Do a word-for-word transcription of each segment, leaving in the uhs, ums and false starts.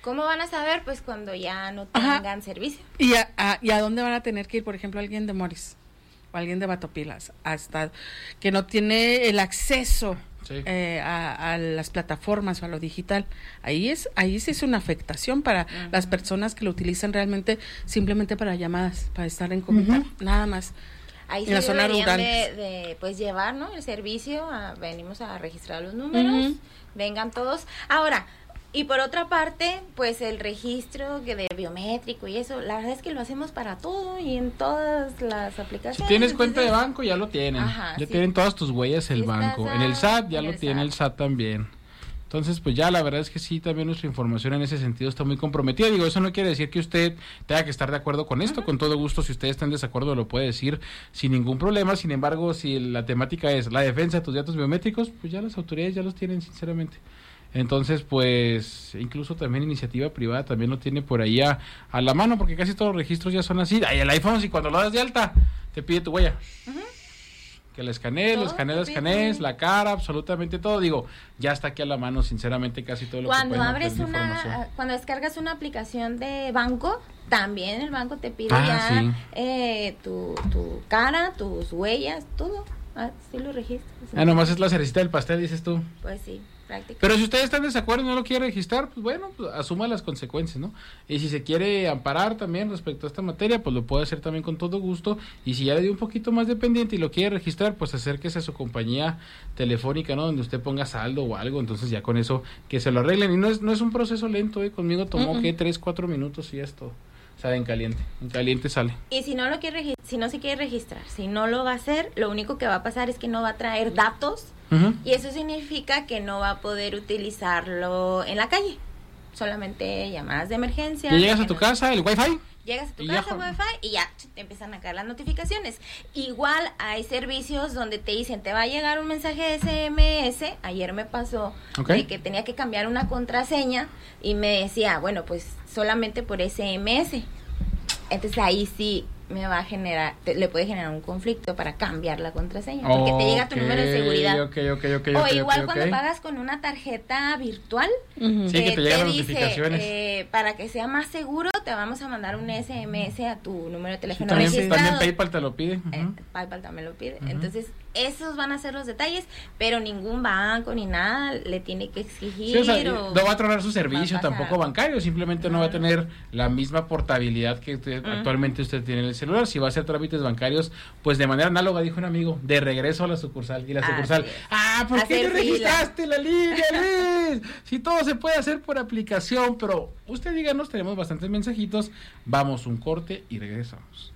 ¿Cómo van a saber? Pues cuando ya no tengan Ajá. servicio. ¿Y a, a, ¿Y a dónde van a tener que ir, por ejemplo, alguien de Moris o alguien de Batopilas, hasta que no tiene el acceso sí. eh, a, a las plataformas o a lo digital? Ahí es, ahí sí es una afectación para uh-huh. las personas que lo utilizan realmente simplemente para llamadas, para estar en comunicación, uh-huh. nada más. Ahí sí deberían de, de pues llevar, ¿no? El servicio, a, venimos a registrar los números, uh-huh. vengan todos. Ahora, y por otra parte, pues el registro que de biométrico y eso, la verdad es que lo hacemos para todo y en todas las aplicaciones. Si tienes cuenta entonces, de banco, ya lo tienen. Ajá, ya sí. tienen todas tus huellas el banco. En el S A T ya lo tiene S A T. El S A T también. Entonces, pues ya la verdad es que sí, también nuestra información en ese sentido está muy comprometida. Digo, eso no quiere decir que usted tenga que estar de acuerdo con esto. Uh-huh. Con todo gusto, si usted está en desacuerdo, lo puede decir sin ningún problema. Sin embargo, si la temática es la defensa de tus datos biométricos, pues ya las autoridades ya los tienen, sinceramente. Entonces, pues, incluso también iniciativa privada también lo tiene por ahí a, a la mano, porque casi todos los registros ya son así. Ay, el iPhone, si cuando lo das de alta, te pide tu huella. Uh-huh. Que la escanees, la escanees, la escanees, la cara, absolutamente todo. Digo, ya está aquí a la mano, sinceramente, casi todo lo cuando que pueden abres hacer de una, información. Cuando descargas una aplicación de banco, también el banco te pide ah, ya sí. eh, tu, tu cara, tus huellas, todo. Ah, sí lo registras. Ah, nomás es la cerecita del pastel, dices tú. Pues sí. Práctica. Pero si ustedes están en desacuerdo y no lo quiere registrar, pues bueno, pues asuma las consecuencias, ¿no? Y si se quiere amparar también respecto a esta materia, pues lo puede hacer también con todo gusto. Y si ya le dio un poquito más de pendiente y lo quiere registrar, pues acérquese a su compañía telefónica, ¿no? Donde usted ponga saldo o algo, entonces ya con eso que se lo arreglen. Y no es no es un proceso lento, ¿eh? Conmigo tomó, uh-uh. ¿qué? Tres, cuatro minutos y ya es todo. O sea, en caliente, en caliente sale. Y si no lo quiere registrar, si no se quiere registrar, si no lo va a hacer, lo único que va a pasar es que no va a traer datos. Uh-huh. Y eso significa que no va a poder utilizarlo en la calle. Solamente llamadas de emergencia. ¿Y llegas a tu no... casa, el wifi? Llegas a tu casa, ya... wifi, y ya te empiezan a caer las notificaciones. Igual hay servicios donde te dicen, te va a llegar un mensaje de ese eme ese. Ayer me pasó okay. de que tenía que cambiar una contraseña y me decía, bueno, pues solamente por ese eme ese. Entonces ahí sí me va a generar, te, le puede generar un conflicto para cambiar la contraseña, porque okay, te llega tu número de seguridad. Okay, okay, okay, o okay, igual okay, cuando okay. pagas con una tarjeta virtual, uh-huh. sí, eh, que te, te te dice, notificaciones. Eh, para que sea más seguro, te vamos a mandar un ese eme ese a tu número de teléfono sí, también, registrado. También PayPal te lo pide. Uh-huh. Eh, PayPal también lo pide. Uh-huh. Entonces, esos van a ser los detalles, pero ningún banco ni nada le tiene que exigir. Sí, o sea, o no va a tronar su servicio tampoco bancario, simplemente uh-huh. no va a tener la misma portabilidad que usted, uh-huh. actualmente usted tiene en el celular. Si va a hacer trámites bancarios, pues de manera análoga, dijo un amigo, de regreso a la sucursal. Y la sucursal, ah, ah ¿por qué no registraste la línea, Luis? Si todo se puede hacer por aplicación, pero usted díganos, tenemos bastantes mensajitos. Vamos un corte y regresamos.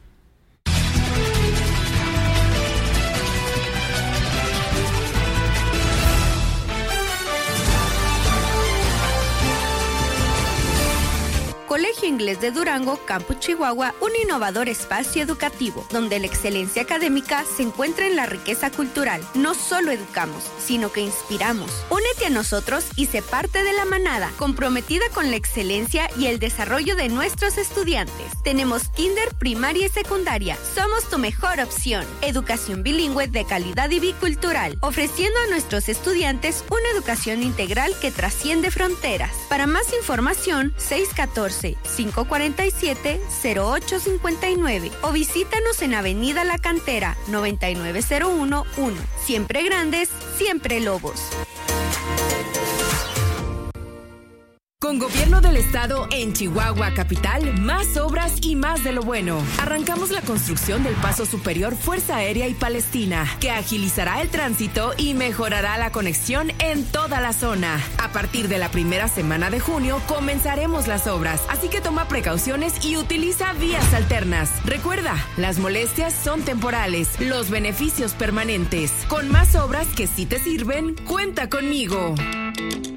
Colegio Inglés de Durango, Campus Chihuahua, un innovador espacio educativo, donde la excelencia académica se encuentra en la riqueza cultural. No solo educamos, sino que inspiramos. Únete a nosotros y sé parte de la manada, comprometida con la excelencia y el desarrollo de nuestros estudiantes. Tenemos kinder, primaria y secundaria. Somos tu mejor opción. Educación bilingüe de calidad y bicultural, ofreciendo a nuestros estudiantes una educación integral que trasciende fronteras. Para más información, seis uno cuatro, cinco cuatro siete, cero ocho cinco nueve o visítanos en Avenida La Cantera noventa y nueve cero uno uno. Siempre grandes, siempre lobos. Con Gobierno del Estado en Chihuahua Capital, más obras y más de lo bueno. Arrancamos la construcción del Paso Superior Fuerza Aérea y Palestina, que agilizará el tránsito y mejorará la conexión en toda la zona. A partir de la primera semana de junio comenzaremos las obras, así que toma precauciones y utiliza vías alternas. Recuerda, las molestias son temporales, los beneficios permanentes. Con más obras que sí te sirven, cuenta conmigo.